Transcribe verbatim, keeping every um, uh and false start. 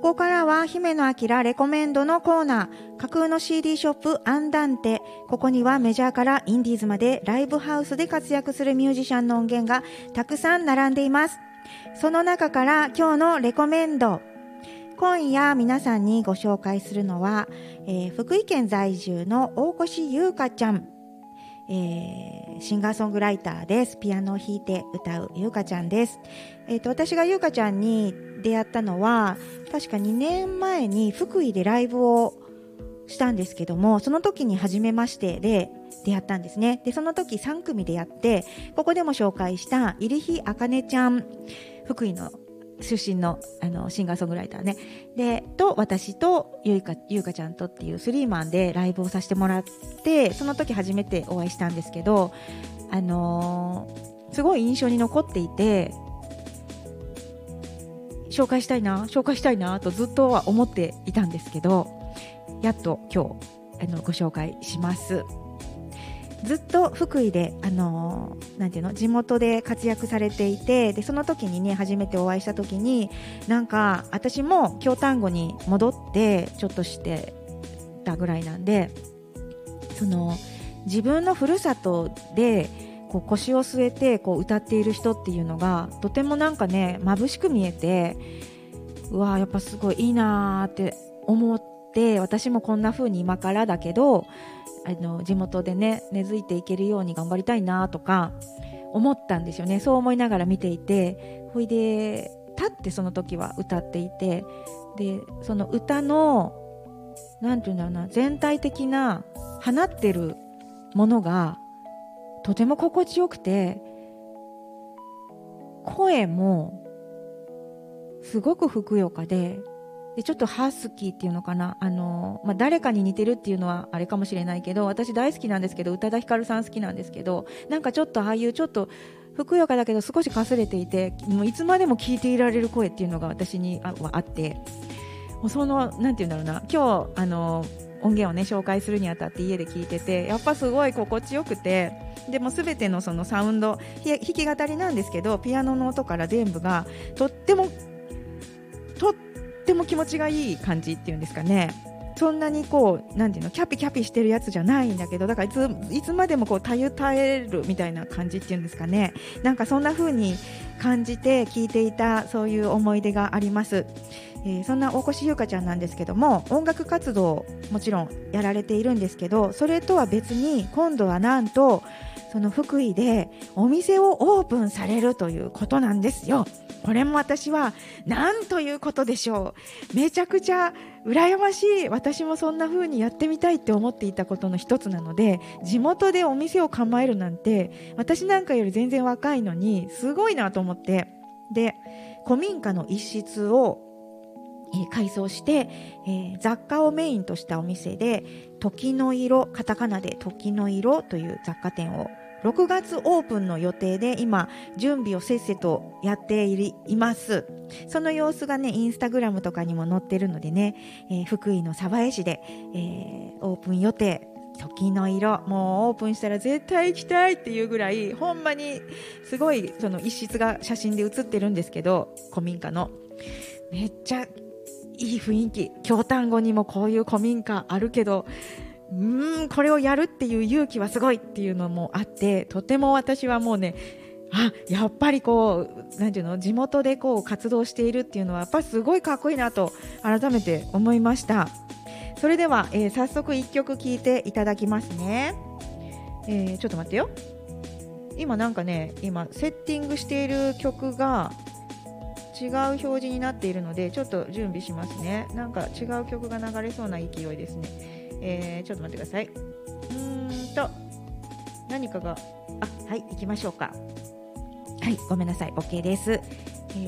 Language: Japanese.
こからは姫野明レコメンドのコーナー、架空の シーディー ショップアンダンテ。ここにはメジャーからインディーズまでライブハウスで活躍するミュージシャンの音源がたくさん並んでいます。その中から今日のレコメンド、今夜皆さんにご紹介するのは、えー、福井県在住の大越優香ちゃん、えー、シンガーソングライターです。ピアノを弾いて歌う優香ちゃんです。えーと、私が優香ちゃんに出会ったのは確かにねんまえに福井でライブをしたんですけども、その時に初めましてで出会ったんですね。でその時さん組でやって、ここでも紹介した入日あかねちゃん、福井の出身 の, あのシンガーソングライターね、でと私とゆいかゆうかちゃんとっていうスリーマンでライブをさせてもらって、その時初めてお会いしたんですけど、あのー、すごい印象に残っていて、紹介したいな紹介したいなとずっとは思っていたんですけど、やっと今日あのご紹介します。ずっと福井で、あのー、なんていうの、地元で活躍されていて、でその時にね初めてお会いした時に、なんか私も京丹後に戻ってちょっとしてたぐらいなんで、その自分のふるさとでこう腰を据えてこう歌っている人っていうのがとてもなんかね眩しく見えて、うわやっぱすごいいいなって思って、私もこんな風に今からだけどあの地元でね根付いていけるように頑張りたいなとか思ったんですよね。そう思いながら見ていて、ほいで立ってその時は歌っていて、でその歌のなんていうんだろうな、全体的な放ってるものがとても心地よくて、声もすごくふくよかで、でちょっとハスキーっていうのかな、あの、まあ、誰かに似てるっていうのはあれかもしれないけど、私大好きなんですけど、宇多田ヒカルさん好きなんですけど、なんかちょっとああいうちょっとふくよかだけど少しかすれていて、もういつまでも聴いていられる声っていうのが私にはあって、もうそのなんていうんだろうな、今日あの音源をね紹介するにあたって家で聴いてて、やっぱすごい心地よくて、でも全てのそのサウンド、弾き語りなんですけど、ピアノの音から全部がとってもとっても気持ちがいい感じっていうんですかね。そんなにこうなんていうの、キャピキャピしてるやつじゃないんだけど、だからいついつまでもこうたゆたえるみたいな感じっていうんですかね。なんかそんな風に感じて聴いていた、そういう思い出があります。えー、そんな大越優香ちゃんなんですけども、音楽活動もちろんやられているんですけど、それとは別に今度はなんとその福井でお店をオープンされるということなんですよ。これも私はなんということでしょう、めちゃくちゃ羨ましい。私もそんな風にやってみたいって思っていたことの一つなので、地元でお店を構えるなんて私なんかより全然若いのにすごいなと思って、で古民家の一室をえー、改装して、えー、雑貨をメインとしたお店で、時の色、カタカナで時の色という雑貨店をろくがつオープンの予定で、今準備をせっせとやっています。その様子がねインスタグラムとかにも載ってるのでね、えー、福井の鯖江市で、えー、オープン予定。時の色、もうオープンしたら絶対行きたいっていうぐらい、ほんまにすごいその一室が写真で写ってるんですけど、古民家のめっちゃいい雰囲気。京丹後にもこういう古民家あるけど、うーんこれをやるっていう勇気はすごいっていうのもあって、とても私はもうね、あやっぱりこうなんていうの、地元でこう活動しているっていうのはやっぱりすごいかっこいいなと改めて思いました。それでは、えー、早速いっきょく聴いていただきますね。えー、ちょっと待ってよ。今なんかね、今セッティングしている曲が違う表示になっているので、ちょっと準備しますね。なんか違う曲が流れそうな勢いですね。えー、ちょっと待ってください。うーんと何かが、あ、はい、行きましょうか。はい、ごめんなさい、 OK です。